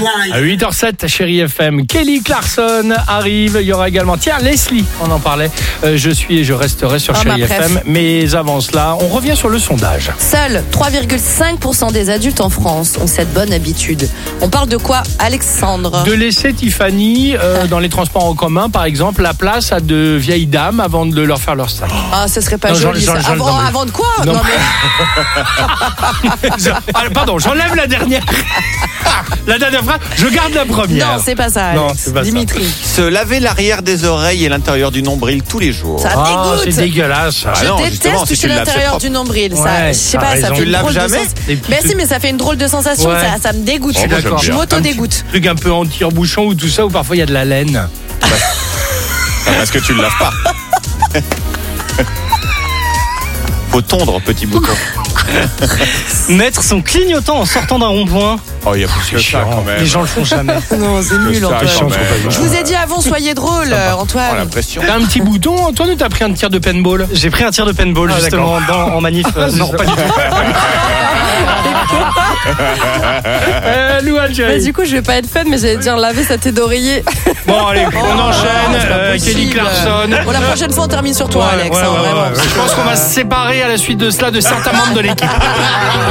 À 8h07, chérie FM, Kelly Clarkson arrive. Il y aura également, tiens, Leslie, on en parlait. Je suis et je resterai sur chérie FM. Mais avant cela, on revient sur le sondage. Seuls 3,5% des adultes en France ont cette bonne habitude. On parle de quoi, Alexandre? De laisser Tiffany dans les transports en commun, par exemple, la place à de vieilles dames avant de leur faire leur sac. Ah, ce serait pas Non, joli. Ça. Avant de quoi? Non. Mais... Pardon, j'enlève la dernière. La dernière phrase, je garde la première. Non, c'est pas ça, Alex. Non, c'est pas Dimitri. Se laver l'arrière des oreilles et l'intérieur du nombril tous les jours. Ça dégoûte. C'est dégueulasse. Ça. Je non, déteste justement, si toucher tu le laves, c'est l'intérieur propre. du nombril. Ouais, Ça, je sais t'as pas, raison. ça fait Tu une le laves drôle de jamais sensation. Et puis Mais tu- si, mais ça fait une drôle de sensation. Ouais. Ça me dégoûte. Oh, moi, j'aime Je bien. m'auto-dégoûte. Truc un peu anti-rebouchon ou tout ça, où parfois il y a de la laine. Parce que tu le laves pas. Faut tondre, petit bouton. Mettre son clignotant en sortant d'un rond-point. Oh, il y a plus que ça quand même. Les gens le font jamais. Non, c'est nul, ça, Antoine. quand même. Je vous ai dit avant, soyez drôle, Oh, Antoine. la pression. T'as un petit bouton, Antoine, ou t'as pris un tir de paintball? J'ai pris un tir de paintball Ah, justement en manif. Non, pas du tout. Louane, Bah, chérie. du coup, je vais pas être fun, mais j'allais dire laver sa tête d'oreiller. Bon, allez, on enchaîne. c'est pas possible. Kelly Clarkson. Bon, la prochaine fois, on termine sur toi, Alex. Ouais, hein, ouais, vraiment. ouais. Je pense qu'on va se séparer à la suite de cela de certains membres de l'équipe.